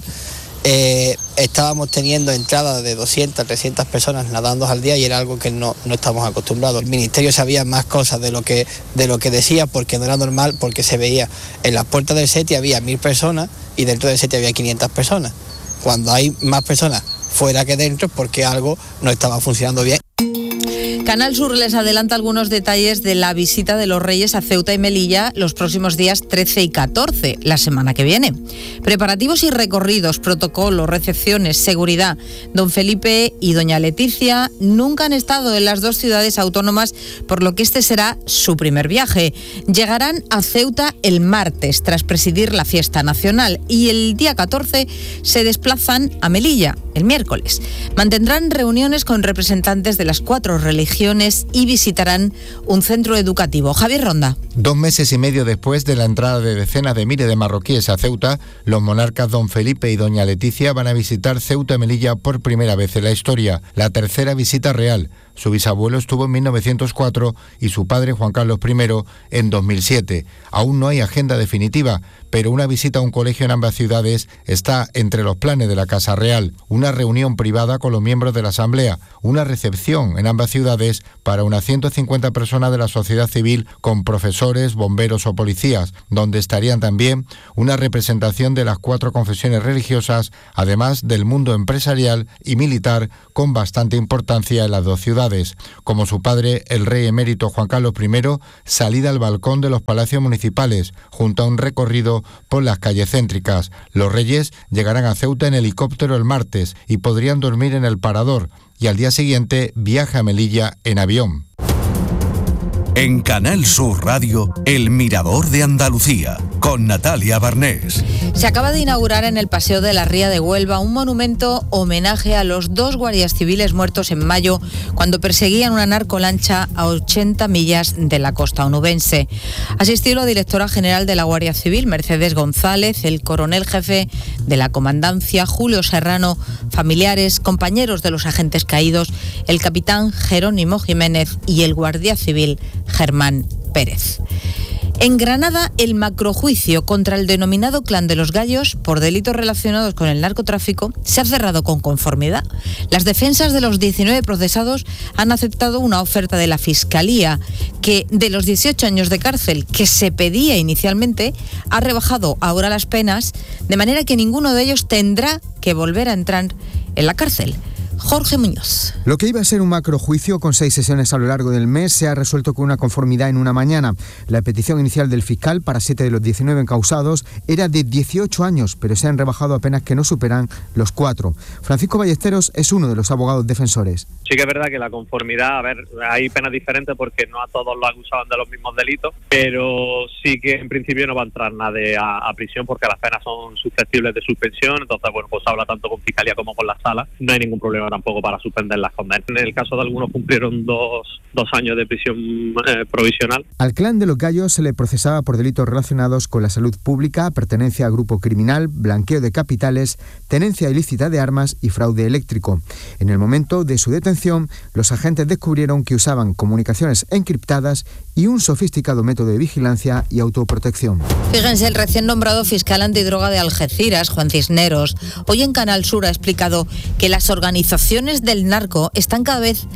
Speaker 10: Eh, estábamos teniendo entradas de doscientas, trescientas personas nadando al día, y era algo que no, no estamos acostumbrados. El ministerio sabía más cosas de lo que de lo que decía, porque no era normal, porque se veía en las puertas del SETI había mil personas y dentro del SETI había quinientas personas. Cuando hay más personas fuera que dentro es porque algo no estaba funcionando bien.
Speaker 16: Canal Sur les adelanta algunos detalles de la visita de los Reyes a Ceuta y Melilla los próximos días trece y catorce, la semana que viene. Preparativos y recorridos, protocolos, recepciones, seguridad. Don Felipe y doña Leticia nunca han estado en las dos ciudades autónomas, por lo que este será su primer viaje. Llegarán a Ceuta el martes, tras presidir la fiesta nacional, y el día catorce se desplazan a Melilla. el miércoles. Mantendrán reuniones con representantes de las cuatro religiones y visitarán un centro educativo. Javier Ronda.
Speaker 2: Dos meses y medio después de la entrada de decenas de miles de marroquíes a Ceuta, los monarcas don Felipe y doña Leticia van a visitar Ceuta y Melilla por primera vez en la historia, la tercera visita real. Su bisabuelo estuvo en mil novecientos cuatro y su padre, Juan Carlos primero, en dos mil siete. Aún no hay agenda definitiva, pero una visita a un colegio en ambas ciudades está entre los planes de la Casa Real. Una reunión privada con los miembros de la Asamblea, una recepción en ambas ciudades para unas ciento cincuenta personas de la sociedad civil con profesores, bomberos o policías, donde estarían también una representación de las cuatro confesiones religiosas, además del mundo empresarial y militar con bastante importancia en las dos ciudades. Como su padre, el rey emérito Juan Carlos primero, salida al balcón de los palacios municipales, junto a un recorrido por las calles céntricas. Los reyes llegarán a Ceuta en helicóptero el martes y podrían dormir en el Parador, y al día siguiente viaja a Melilla en avión.
Speaker 9: En Canal Sur Radio, El Mirador de Andalucía, con Natalia Barnés.
Speaker 16: Se acaba de inaugurar en el Paseo de la Ría de Huelva un monumento homenaje a los dos guardias civiles muertos en mayo cuando perseguían una narcolancha a ochenta millas de la costa onubense. Asistió la directora general de la Guardia Civil, Mercedes González, el coronel jefe de la comandancia, Julio Serrano, familiares, compañeros de los agentes caídos, el capitán Jerónimo Jiménez y el guardia civil Germán Pérez. En Granada, el macrojuicio contra el denominado Clan de los Gallos por delitos relacionados con el narcotráfico se ha cerrado con conformidad. Las defensas de los diecinueve procesados han aceptado una oferta de la Fiscalía que, de los dieciocho años de cárcel que se pedía inicialmente, ha rebajado ahora las penas, de manera que ninguno de ellos tendrá que volver a entrar en la cárcel. Jorge Muñoz.
Speaker 3: Lo que iba a ser un macrojuicio con seis sesiones a lo largo del mes se ha resuelto con una conformidad en una mañana. La petición inicial del fiscal para siete de los diecinueve encausados era de dieciocho años, pero se han rebajado a penas que no superan los cuatro. Francisco Ballesteros es uno de los abogados defensores.
Speaker 11: Sí que es verdad que la conformidad, a ver, hay penas diferentes porque no a todos los acusaban de los mismos delitos, pero sí que en principio no va a entrar nadie a, a prisión porque las penas son susceptibles de suspensión, entonces bueno, pues habla tanto con Fiscalía como con la Sala, no hay ningún problema tampoco para suspender las condenas. En el caso de algunos cumplieron dos, dos años de prisión eh, provisional.
Speaker 3: Al Clan de los Gallos se le procesaba por delitos relacionados con la salud pública, pertenencia a grupo criminal, blanqueo de capitales, tenencia ilícita de armas y fraude eléctrico. En el momento de su detención, los agentes descubrieron que usaban comunicaciones encriptadas y un sofisticado método de vigilancia y autoprotección.
Speaker 16: Fíjense, el recién nombrado fiscal antidroga de Algeciras, Juan Cisneros, hoy en Canal Sur ha explicado que las organizaciones del narco están cada vez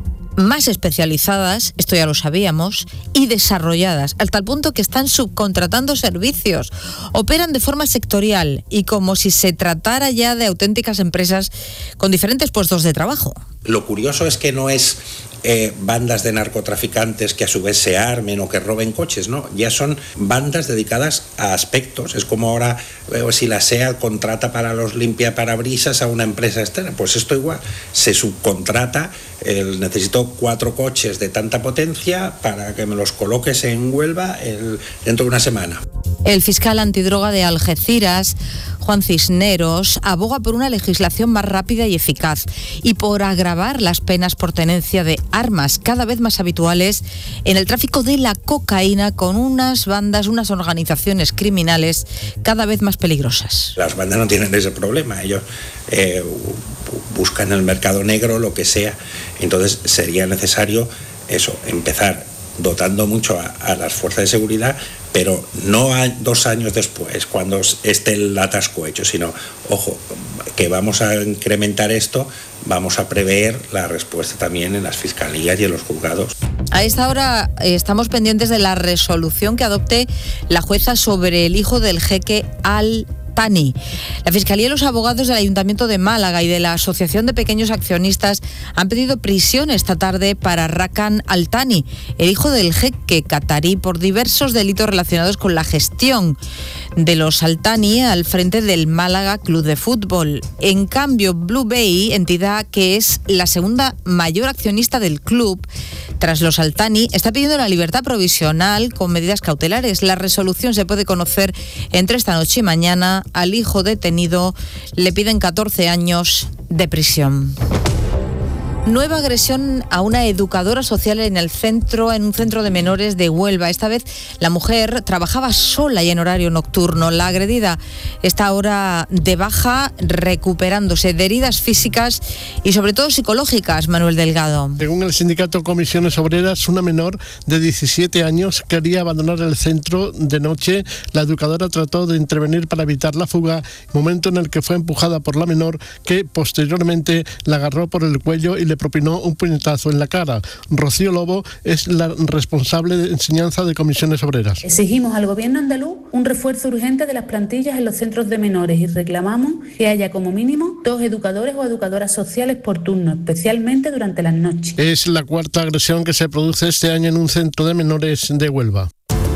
Speaker 16: más especializadas, esto ya lo sabíamos, y desarrolladas, al tal punto que están subcontratando servicios. Operan de forma sectorial y como si se tratara ya de auténticas empresas con diferentes puestos de trabajo.
Speaker 12: Lo curioso es que no es eh, bandas de narcotraficantes que a su vez se armen o que roben coches, no, ya son bandas dedicadas a aspectos. Es como ahora eh, si la SEAT contrata para los limpiaparabrisas a una empresa externa, pues esto igual, se subcontrata, eh, necesito cuatro coches de tanta potencia para que me los coloques en Huelva el, dentro de una semana.
Speaker 16: El fiscal antidroga de Algeciras, Juan Cisneros, aboga por una legislación más rápida y eficaz y por agravar las penas por tenencia de armas cada vez más habituales en el tráfico de la cocaína con unas bandas, unas organizaciones criminales cada vez más peligrosas.
Speaker 12: Las bandas no tienen ese problema, ellos eh, buscan en el mercado negro lo que sea, entonces sería necesario eso, empezar dotando mucho a, a las fuerzas de seguridad, pero no a dos años después, cuando esté el atasco hecho, sino, ojo, que vamos a incrementar esto, vamos a prever la respuesta también en las fiscalías y en los juzgados.
Speaker 16: A esta hora eh, estamos pendientes de la resolución que adopte la jueza sobre el hijo del jeque Al Thani. La Fiscalía y los abogados del Ayuntamiento de Málaga y de la Asociación de Pequeños Accionistas han pedido prisión esta tarde para Rakan Al Thani, el hijo del jeque catarí, por diversos delitos relacionados con la gestión de los Altani al frente del Málaga Club de Fútbol. En cambio, Blue Bay, entidad que es la segunda mayor accionista del club, tras los Altani, está pidiendo la libertad provisional con medidas cautelares. La resolución se puede conocer entre esta noche y mañana. Al hijo detenido le piden catorce años de prisión. Nueva agresión a una educadora social en el centro, en un centro de menores de Huelva. Esta vez la mujer trabajaba sola y en horario nocturno. La agredida está ahora de baja, recuperándose de heridas físicas y sobre todo psicológicas. Manuel Delgado.
Speaker 13: Según el sindicato Comisiones Obreras, una menor de diecisiete años quería abandonar el centro de noche. La educadora trató de intervenir para evitar la fuga, momento en el que fue empujada por la menor, que posteriormente la agarró por el cuello y le propinó un puñetazo en la cara. Rocío Lobo es la responsable de enseñanza de Comisiones Obreras.
Speaker 15: Exigimos al Gobierno andaluz un refuerzo urgente de las plantillas en los centros de menores y reclamamos que haya como mínimo dos educadores o educadoras sociales por turno, especialmente durante las noches.
Speaker 13: Es la cuarta agresión que se produce este año en un centro de menores de Huelva.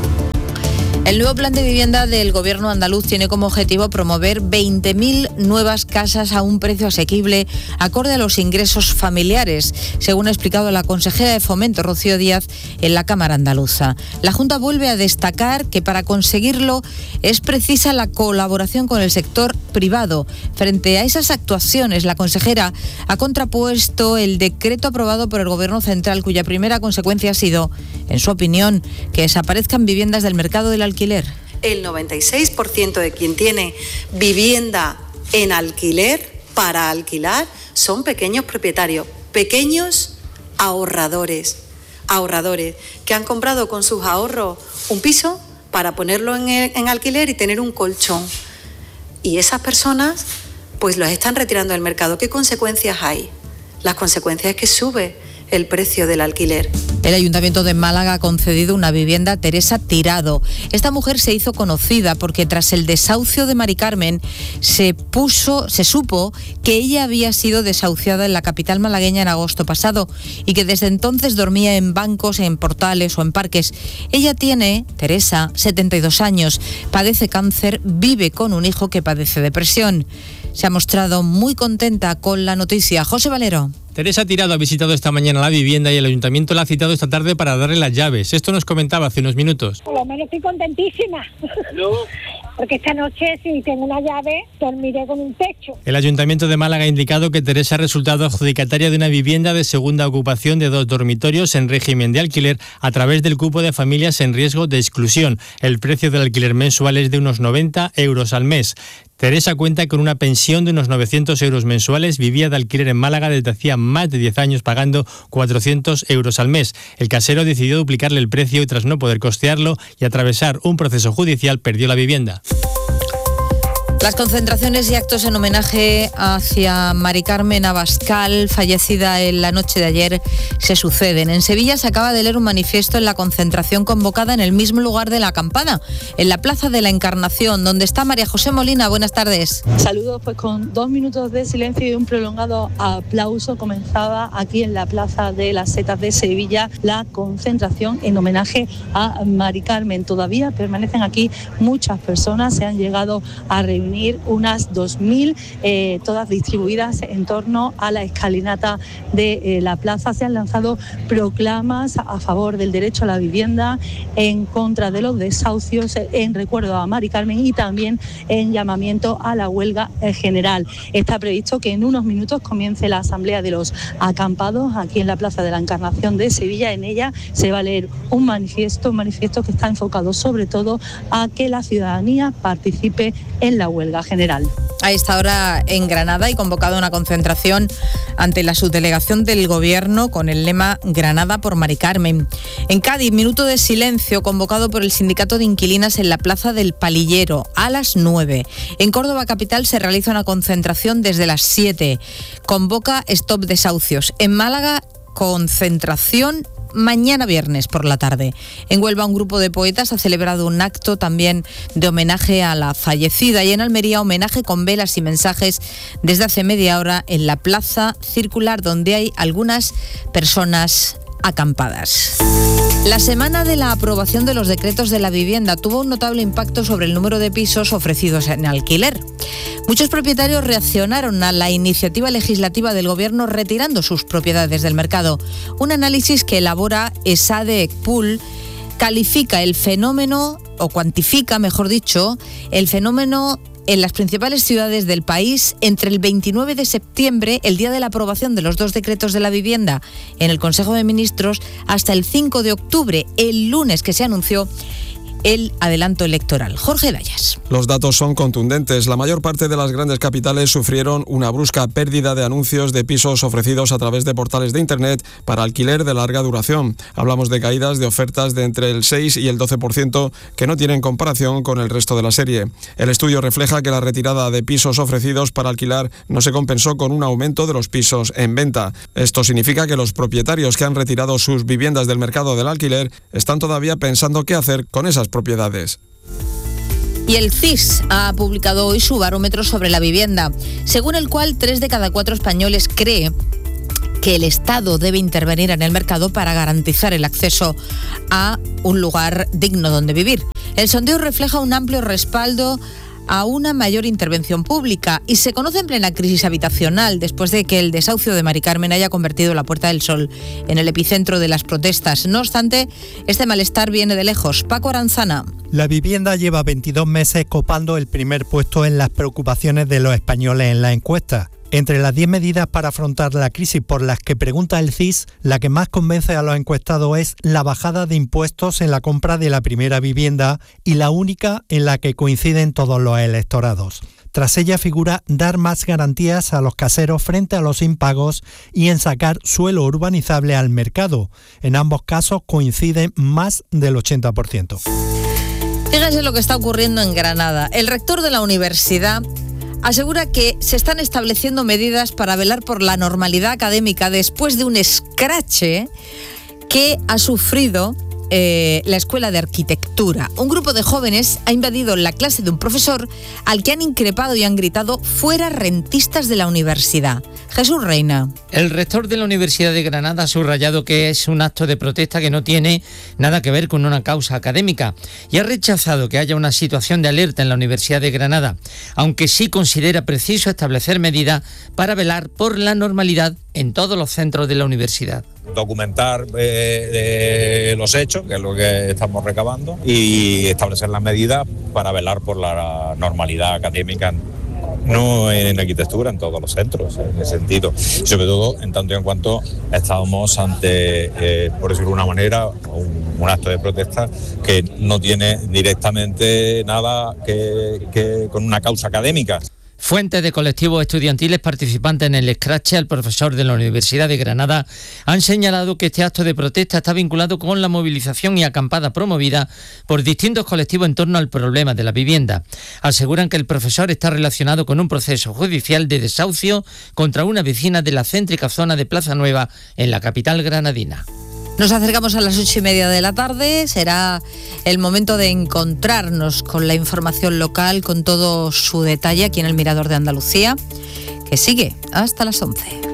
Speaker 16: El nuevo plan de vivienda del Gobierno andaluz tiene como objetivo promover veinte mil nuevas casas a un precio asequible acorde a los ingresos familiares, según ha explicado la consejera de Fomento, Rocío Díaz, en la Cámara Andaluza. La Junta vuelve a destacar que para conseguirlo es precisa la colaboración con el sector privado. Frente a esas actuaciones, la consejera ha contrapuesto el decreto aprobado por el Gobierno central, cuya primera consecuencia ha sido, en su opinión, que desaparezcan viviendas del mercado del alquiler.
Speaker 17: El noventa y seis por ciento de quien tiene vivienda en alquiler para alquilar son pequeños propietarios, pequeños ahorradores, ahorradores que han comprado con sus ahorros un piso para ponerlo en, el, en alquiler y tener un colchón. Y esas personas pues los están retirando del mercado. ¿Qué consecuencias hay? Las consecuencias es que sube el precio del alquiler.
Speaker 16: El Ayuntamiento de Málaga ha concedido una vivienda a Teresa Tirado. Esta mujer se hizo conocida porque tras el desahucio de Mari Carmen se puso, se supo que ella había sido desahuciada en la capital malagueña en agosto pasado y que desde entonces dormía en bancos, en portales o en parques. Ella tiene, Teresa, setenta y dos años, padece cáncer, vive con un hijo que padece depresión. Se ha mostrado muy contenta con la noticia. José Valero.
Speaker 18: Teresa Tirado ha visitado esta mañana la vivienda y el ayuntamiento la ha citado esta tarde para darle las llaves. Esto nos comentaba hace unos minutos.
Speaker 19: Por lo menos estoy contentísima. ¿No? Porque esta noche, si tengo una llave, dormiré con un techo.
Speaker 18: El ayuntamiento de Málaga ha indicado que Teresa ha resultado adjudicataria de una vivienda de segunda ocupación de dos dormitorios en régimen de alquiler a través del cupo de familias en riesgo de exclusión. El precio del alquiler mensual es de unos noventa euros al mes. Teresa cuenta con una pensión de unos novecientos euros mensuales, vivía de alquiler en Málaga desde hacía más de diez años pagando cuatrocientos euros al mes. El casero decidió duplicarle el precio y tras no poder costearlo y atravesar un proceso judicial perdió la vivienda.
Speaker 16: Las concentraciones y actos en homenaje hacia Mari Carmen Abascal, fallecida en la noche de ayer, se suceden. En Sevilla se acaba de leer un manifiesto en la concentración convocada en el mismo lugar de la acampada, en la Plaza de la Encarnación, donde está María José Molina. Buenas tardes.
Speaker 26: Saludos, pues con dos minutos de silencio y un prolongado aplauso comenzaba aquí en la Plaza de las Setas de Sevilla la concentración en homenaje a Mari Carmen. Todavía permanecen aquí muchas personas, se han llegado a reunir unas dos mil, eh, todas distribuidas en torno a la escalinata de eh, la plaza. Se han lanzado proclamas a favor del derecho a la vivienda, en contra de los desahucios, en recuerdo a Mari Carmen y también en llamamiento a la huelga general. Está previsto que en unos minutos comience la asamblea de los acampados aquí en la Plaza de la Encarnación de Sevilla. En ella se va a leer un manifiesto, un manifiesto que está enfocado sobre todo a que la ciudadanía participe en la huelga general.
Speaker 16: A esta hora en Granada y convocado una concentración ante la subdelegación del Gobierno con el lema Granada por Mari Carmen. En Cádiz, minuto de silencio convocado por el Sindicato de Inquilinas en la Plaza del Palillero a las nueve. En Córdoba capital se realiza una concentración desde las siete. Convoca Stop Desahucios. En Málaga, concentración mañana viernes por la tarde. En Huelva, un grupo de poetas ha celebrado un acto también de homenaje a la fallecida y en Almería homenaje con velas y mensajes desde hace media hora en la Plaza Circular, donde hay algunas personas acampadas. La semana de la aprobación de los decretos de la vivienda tuvo un notable impacto sobre el número de pisos ofrecidos en alquiler. Muchos propietarios reaccionaron a la iniciativa legislativa del Gobierno retirando sus propiedades del mercado. Un análisis que elabora ESADE Pool califica el fenómeno, o cuantifica, mejor dicho, el fenómeno en las principales ciudades del país entre el veintinueve de septiembre, el día de la aprobación de los dos decretos de la vivienda en el Consejo de Ministros, hasta el cinco de octubre, el lunes que se anunció el adelanto electoral. Jorge Dayas.
Speaker 20: Los datos son contundentes. La mayor parte de las grandes capitales sufrieron una brusca pérdida de anuncios de pisos ofrecidos a través de portales de Internet para alquiler de larga duración. Hablamos de caídas de ofertas de entre el seis y el doce por ciento que no tienen comparación con el resto de la serie. El estudio refleja que la retirada de pisos ofrecidos para alquilar no se compensó con un aumento de los pisos en venta. Esto significa que los propietarios que han retirado sus viviendas del mercado del alquiler están todavía pensando qué hacer con esas propiedades.
Speaker 16: Y el C I S ha publicado hoy su barómetro sobre la vivienda, según el cual tres de cada cuatro españoles cree que el Estado debe intervenir en el mercado para garantizar el acceso a un lugar digno donde vivir. El sondeo refleja un amplio respaldo a una mayor intervención pública y se conoce en plena crisis habitacional después de que el desahucio de Mari Carmen haya convertido la Puerta del Sol en el epicentro de las protestas. No obstante, este malestar viene de lejos. Paco Aranzana.
Speaker 8: La vivienda lleva veintidós meses copando el primer puesto en las preocupaciones de los españoles en la encuesta. Entre las diez medidas para afrontar la crisis por las que pregunta el C I S, la que más convence a los encuestados es la bajada de impuestos en la compra de la primera vivienda y la única en la que coinciden todos los electorados. Tras ella figura dar más garantías a los caseros frente a los impagos y en sacar suelo urbanizable al mercado. En ambos casos coinciden más del ochenta por ciento.
Speaker 16: Fíjense lo que está ocurriendo en Granada. El rector de la universidad asegura que se están estableciendo medidas para velar por la normalidad académica después de un escrache que ha sufrido eh, la Escuela de Arquitectura. Un grupo de jóvenes ha invadido la clase de un profesor al que han increpado y han gritado «fuera rentistas de la universidad». Jesús Reina.
Speaker 21: El rector de la Universidad de Granada ha subrayado que es un acto de protesta que no tiene nada que ver con una causa académica y ha rechazado que haya una situación de alerta en la Universidad de Granada, aunque sí considera preciso establecer medidas para velar por la normalidad en todos los centros de la universidad.
Speaker 22: Documentar eh, eh, los hechos, que es lo que estamos recabando, y establecer las medidas para velar por la normalidad académica, no en arquitectura, en todos los centros, en ese sentido. Y sobre todo, en tanto y en cuanto estábamos ante, eh, por decirlo de una manera, un, un acto de protesta que no tiene directamente nada que, que con una causa académica.
Speaker 21: Fuentes de colectivos estudiantiles participantes en el escrache al profesor de la Universidad de Granada han señalado que este acto de protesta está vinculado con la movilización y acampada promovida por distintos colectivos en torno al problema de la vivienda. Aseguran que el profesor está relacionado con un proceso judicial de desahucio contra una vecina de la céntrica zona de Plaza Nueva en la capital granadina.
Speaker 16: Nos acercamos a las ocho y media de la tarde, será el momento de encontrarnos con la información local, con todo su detalle aquí en el Mirador de Andalucía, que sigue hasta las once.